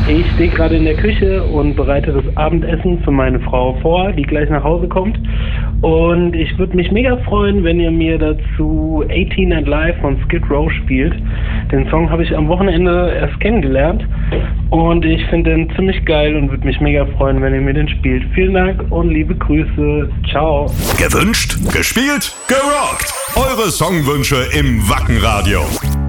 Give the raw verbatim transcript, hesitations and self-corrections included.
Ich stehe gerade in der Küche und bereite das Abendessen für meine Frau vor, die gleich nach Hause kommt. Und ich würde mich mega freuen, wenn ihr mir dazu achtzehn and Live von Skid Row spielt. Den Song habe ich am Wochenende erst kennengelernt und ich finde den ziemlich geil und würde mich mega freuen, wenn ihr mir den spielt. Vielen Dank und liebe Grüße. Ciao. Gewünscht, gespielt, gerockt. Eure Songwünsche im Wacken Radio.